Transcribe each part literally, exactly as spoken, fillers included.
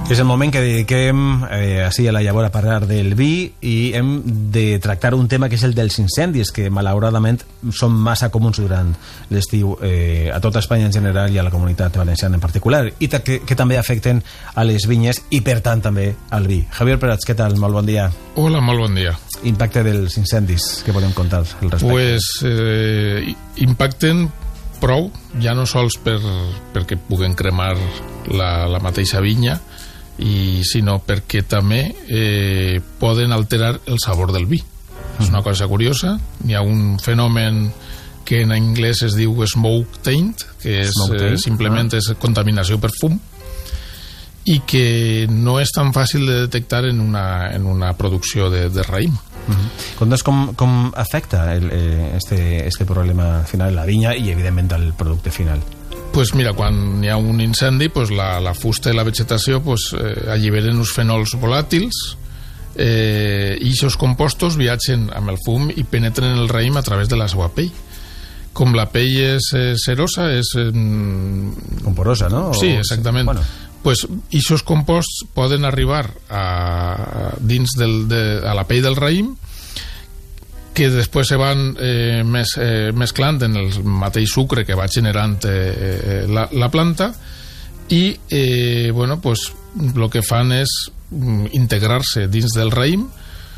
És el moment que dediquem eh, així a la llavor a parlar del vi i hem de tractar un tema que és el dels incendis, que malauradament són massa comuns durant l'estiu eh, a tota Espanya en general i a la comunitat valenciana en particular, i que, que també afecten a les vinyes i per tant també al vi. Javier Prats, què tal? Molt bon dia. Hola, molt bon dia. Impacte dels incendis, què podem contar al respecte? Pues eh, impacten prou, ja no sols per, perquè puguen cremar la, la mateixa vinya, i sinó perquè també eh, poden alterar el sabor del vi. Mm. És una cosa curiosa. Hi ha un fenomen que en anglès es diu smoke taint, que és, eh, simplement ah. és contaminació per fum, i que no és tan fàcil de detectar en una, en una producció de, de raïm. Mm-hmm. Contes com, com afecta el, eh, este, este problema final la vinya i evidentment el producte final? Pues mira, quan hi ha un incendi, pues la, la fusta i la vegetació pues, eh, alliberen uns fenols volàtils, eh, i aquests compostos viatgen amb el fum i penetren el raïm a través de la seva pell. Com la pell és eh, cerosa, és... Eh, com porosa, no? Sí, exactament. Bueno. Pues aquests composts poden arribar a, dins del, de, a la pell del raïm, que després se van eh, mes, eh, mesclant en el mateix sucre que va generant eh, la, la planta, i eh, bueno, pues, el que fan és integrar-se dins del raïm,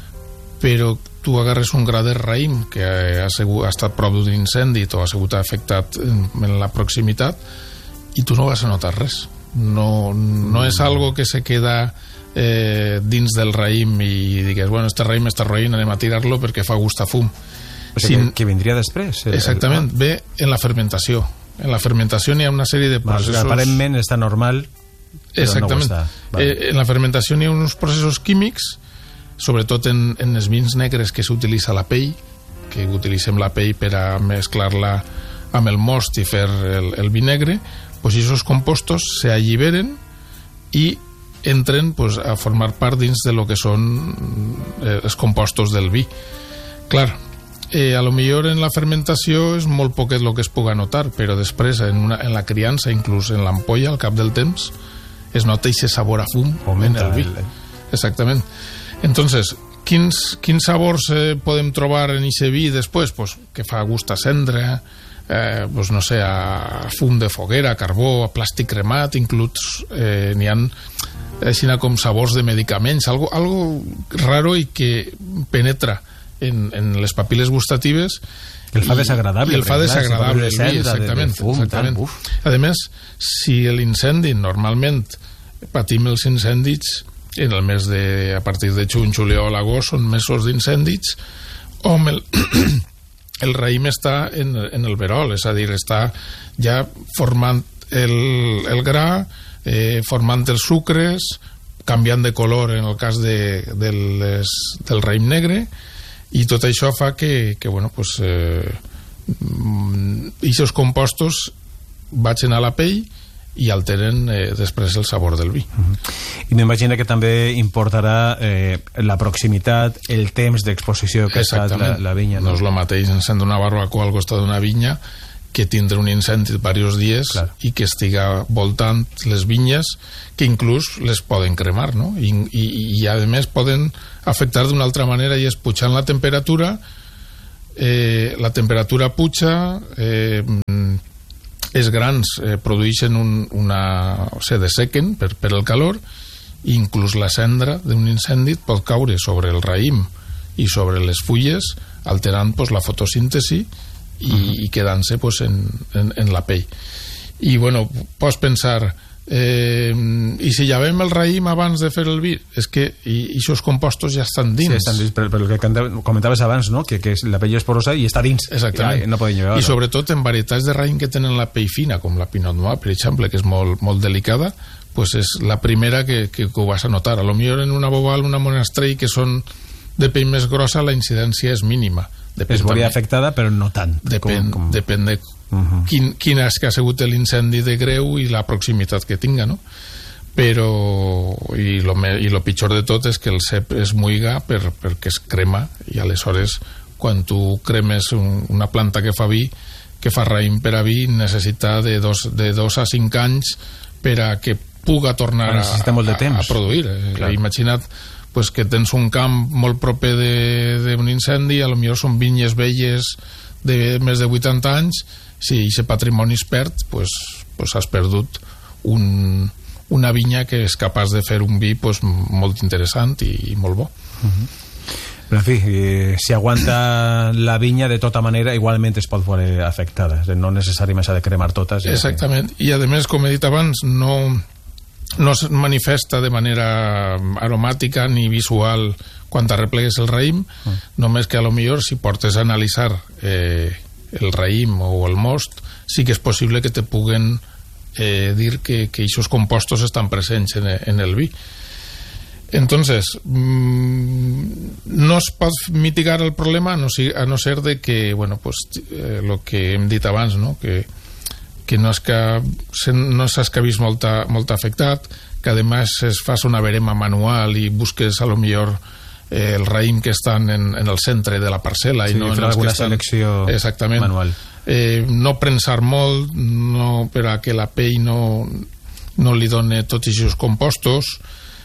però tu agarres un gra de raïm que ha, sigut, ha estat prop d'un incendi o ha sigut afectat en, en la proximitat, i tu no vas a notar res. No, no és algo que se queda eh, dins del raïm i digues, bueno, este raïm està roïn, anem a tirar-lo perquè fa gust a fum. O sigui, Sin... que, que vindria després? El, exactament, el... ve en la fermentació. En la fermentació n'hi ha una sèrie de processos... Aparentment està normal, però exactament. No ho està. Vale. Eh, en la fermentació n'hi ha uns processos químics, sobretot en, en els vins negres, que s'utilitza la pell, que utilitzem la pell per a mesclar-la amb el most i fer el, el vi negre, pues esos compostos se alliberen i entren pues, a formar part dins de lo que són eh, els compostos del vi. Clar, eh, a lo millor en la fermentació és molt poquet el que es puga notar, però després en, una, en la criança, inclús en l'ampolla, al cap del temps, es nota aquest sabor a fum en el vi. Exactament. Entonces, quins, quins sabors eh, podem trobar en aquest vi després? Pues, que fa gust a cendra, Eh, pues no sé, a fum de foguera, a carbó, a plàstic cremat, inclús eh, n'hi ha així com sabors de medicaments, algo, algo raro i que penetra en, en les papil·les gustatives, que el fa desagradable, i el fa desagradable el vi, exactament, de fum, exactament. Tant, a més, si l'incendi, normalment patim els incendis en el mes de, a partir de juny, juliol, agost, són mesos d'incendis, o amb el el raïm està en, en el verol, és a dir, està ja formant el, el gra, eh, formant els sucres, canviant de color en el cas de, de les, del raïm negre, i tot això fa que, que bueno, pues, eh, aquests compostos vagin a la pell i alteren eh, després el sabor del vi. Uh-huh. I m'imagino que també importarà eh, la proximitat, el temps d'exposició que ha estat la, la vinya. No, no és el mateix encendre una barbacoa al costat d'una vinya que tindre un incendi de diversos dies, clar, i que estiga voltant les vinyes, que inclús les poden cremar, no? I, i, i a més poden afectar d'una altra manera, i és pujant la temperatura, eh, la temperatura puja, eh, els grans eh, produeixen un, una... se dessequen per, per el calor, i inclús la cendra d'un incendi pot caure sobre el raïm i sobre les fulles, alterant pues, la fotosíntesi i, uh-huh. i quedant-se pues, en, en, en la pell. I bueno, pots pensar, eh, i si llavem el raïm abans de fer el vi, és que i aquests compostos ja estan dins. Sí, estan dins, per, per el que comentaves abans, no? que, que la pell és porosa i està dins. Exactament. Ja, no poden llevar, I sobretot en varietats de raïm que tenen la pell fina, com la Pinot Noir, per exemple, que és molt, molt delicada, pues és la primera que, que, que ho vas a notar. A lo millor en una Boval, una Monastrell, que són de pell més grossa, la incidència és mínima. Depèn es veuria afectada, però no tant. Depèn, com, com... depèn de uh-huh. quin, quin és que ha sigut l'incendi de greu i la proximitat que tinga, no? Però i lo, me, i lo pitjor de tot és que el cep es muiga per, perquè es crema, i aleshores quan tu cremes un, una planta que fa vi, que fa raïm per a vi, necessita de dos, de dos a cinc anys per a que puga tornar a, molt de temps. a, a produir. Clar. Imagina't pues, que tens un camp molt proper d'un incendi, a lo millor són vinyes velles de més de vuitanta anys, si aquest patrimoni es perd, pues, pues has perdut un, una vinya que és capaç de fer un vi pues, molt interessant i, i molt bo. Uh-huh. Però, en fi, eh, si aguanta la vinya, de tota manera, igualment es pot veure afectada. No necessàriament s'ha de cremar totes. Ja. Exactament. I, a més, com he dit abans, no, no es manifesta de manera aromàtica ni visual quan arreplegues el raïm, uh. només que, a lo millor, si portes a analitzar eh, el raïm o el most, sí que és possible que te puguen eh, dir que, que aquests compostos estan presents en, en el vi. Entonces, mmm, no es pot mitigar el problema a no, a no ser de que, bueno, pues, eh, lo que hem dit abans, no? que, que no és que no s'has que vist molt, molt afectat, que a més es fas una verema manual i busques a lo millor eh, el raïm que estan en, en el centre de la parcel·la, sí, i no en els que estan... selecció exactament, manual. Eh, no prensar molt, no, per a que la pell no, no li doni tots aquests compostos.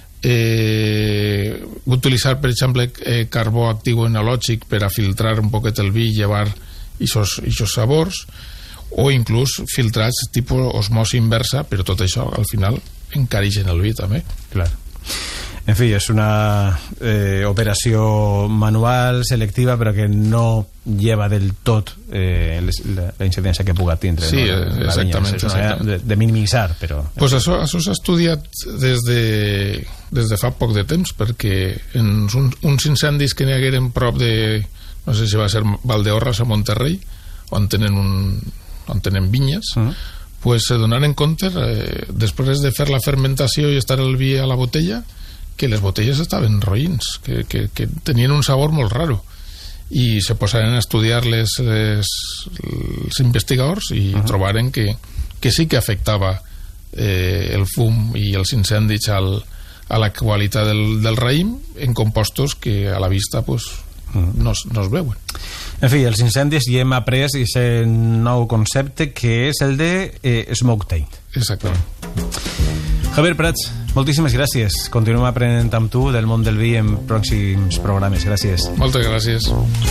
Eh, utilitzar, per exemple, eh, carbó actiu enològic per a filtrar un poquet el vi i llevar aquests sabors, o inclús filtrats tipus osmosi inversa, però tot això al final encareix en el vi també. Clar. En fi, és una eh, operació manual, selectiva, però que no lleva del tot eh, la, la incidència que puga tindre. Sí, no? exactament. És una manera de, de minimitzar, però... Pues això, això s'ha estudiat des de, des de fa poc de temps, perquè en un, uns incendis que n'hi hagueren prop de, no sé si va ser Valdeorras a Monterrey, on tenen, un, on tenen vinyes, uh-huh. pues se donaren compte, eh, després de fer la fermentació i estar el vi a la botella, que les botelles estaven roïns, que, que, que tenien un sabor molt raro, i se posaren a estudiar les, les, els investigadors i uh-huh. trobaren que, que sí que afectava eh, el fum i els incendis al, a la qualitat del, del raïm en compostos que a la vista pues, uh-huh. no, no es veuen. En fi, els incendis hi hem après aquest nou concepte que és el de eh, smoke taint. Exactament. Javier Prats, moltíssimes gràcies. Continuem aprenent amb tu del món del vi en pròxims programes. Gràcies. Moltes gràcies.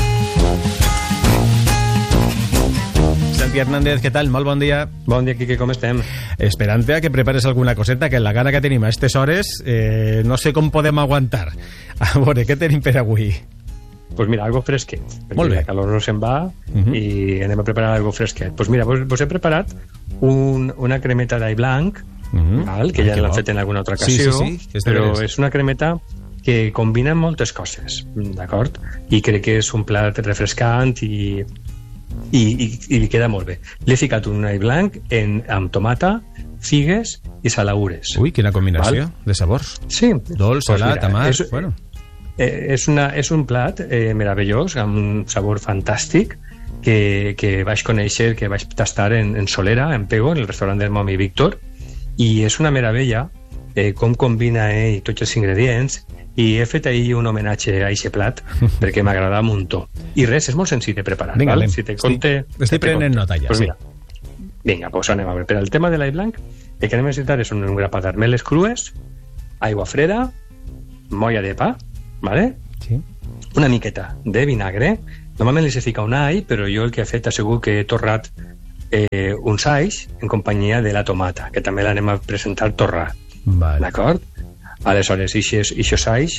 Santi Hernández, què tal? Molt bon dia. Bon dia, Quique, com estem? Esperant a que prepares alguna coseta, que la gana que tenim a aquestes hores eh, no sé com podem aguantar. A veure, què tenim per avui? Pues mira, algo fresquet, Molt bé. La calor no se'n va uh-huh. i anem a preparar algo fresquet. Pues mira, vos, vos he preparat un, una cremeta d'all blanc, uh-huh. val, que ja l'han fet en alguna altra ocasió, sí, sí, sí, és però veres. És una cremeta que combina moltes coses, d'acord? I crec que és un plat refrescant i, i, i, i li queda molt bé. Li he ficat un all blanc en, amb tomata, figues i salaures. Ui, quina combinació val? De sabors. Sí. Dolç, pues salat, mira, amarg, és, bueno... Eh, és, una, és un plat eh, meravellós, amb un sabor fantàstic que, que vaig conèixer, que vaig tastar en, en Solera, en Pego, en el restaurant del Momi Víctor, i és una meravella eh, com combina ell eh, tots els ingredients, i he fet ahir un homenatge a aquest plat perquè m'agrada un muntó. I res, és molt senzill de preparar. Vinga, val? Si te conte, estic, estic prenent nota ja, pues sí. Mira, vinga, pues anem a veure. Per al tema de l'all blanc, el que anem a necessitar és un grapat d'armeles crues, aigua freda, molla de pa, ¿vale? Sí. Una miqueta de vinagre. Normalment li se fica un all, però jo el que he fet ha sigut que he torrat eh, uns alls en companyia de la tomata, que també l'anem a presentar torrat. Vale. D'acord? Aleshores, ixos alls,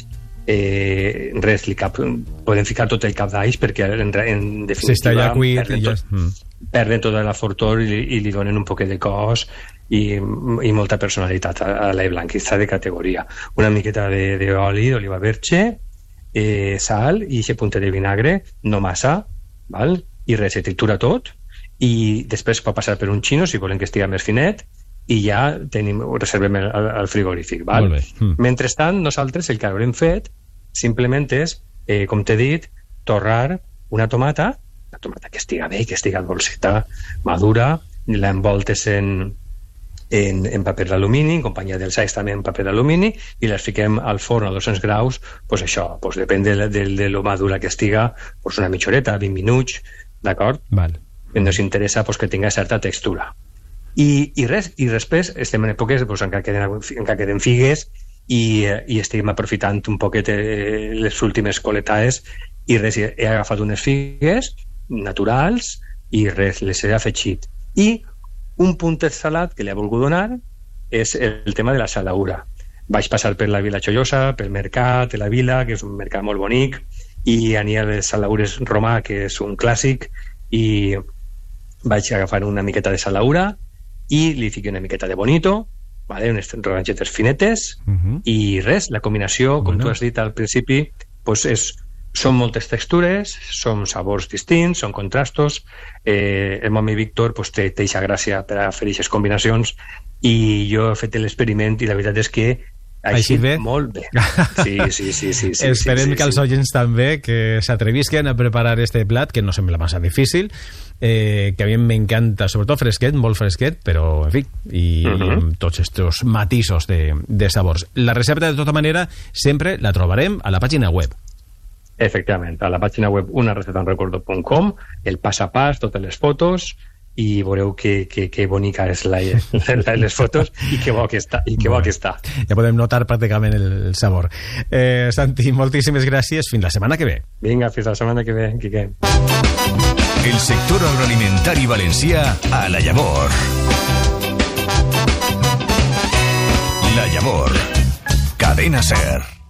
eh, res, li cap, podem ficar tot el cap d'alls perquè en, en definitiva ja cuit, perden, ja... tot, mm. perden tota la fortor i, i li donen un poquet de cos i, i molta personalitat a, a l'all blanc, està de categoria. Una miqueta d'oli, d'oliva verge, eh, sal i aquest puntet de vinagre, no massa, val? I res, se tritura tot i després pot passar per un xino si volen que estigui més finet i ja tenim, ho reservem al, al frigorífic, val? Mm. Mentrestant, nosaltres el que haurem fet simplement és, eh, com t'he dit, torrar una tomata, la tomata que estiga bé, que estiga dolceta, madura, la envoltes en En, en paper d'alumini, en companyia dels alls també en paper d'alumini, i les fiquem al forn a dos-cents graus, pues això, pues depèn de, de, de lo madura que estiga, pues una mitja horeta, vint minuts, d'acord? Vale. Ens interessa pues, que tinga certa textura. I, i res, i després estem en èpoques doncs, encara, queden, encara queden figues i, i estem aprofitant un poquet les últimes coletades i res, he agafat unes figues naturals i res, les he afegit. I un puntet salat que li ha volgut donar és el tema de la salaura. Vaig passar per la Vila Chollosa, pel mercat de la Vila, que és un mercat molt bonic, i n'hi ha les salaures romà, que és un clàssic, i vaig agafar una miqueta de salaura i li fiqué una miqueta de bonito, vale? Unes rodanxetes finetes, uh-huh. i res, la combinació, com bueno. tu has dit al principi, pues és, són moltes textures, són sabors distints, són contrastos. Eh, el meu amic Víctor pues, té aquesta gràcia per a fer aquestes combinacions, i jo he fet l'experiment i la veritat és que així bé? Molt bé. Sí, sí, sí, sí, sí, Esperem sí, sí, que els oients sí. també que s'atrevisquen a preparar este plat, que no sembla massa difícil, eh, que a mi m'encanta, sobretot fresquet, molt fresquet, però, en fi, i uh-huh. amb tots estos matisos de, de sabors. La recepta, de tota manera, sempre la trobarem a la pàgina web. Efectivament, a la pàgina web una receta en recordo punt com, el pas a pas, totes les fotos, i veureu que, que, que bonica és la, la, les fotos i que bo que està, i que bo que està. Ja podem notar pràcticament el, el sabor. Eh, Santi, moltíssimes gràcies. Fins la setmana que ve. Vinga, fins la setmana que ve, Quique. El sector agroalimentari valencià a La Llavor. La Llavor. Cadena SER.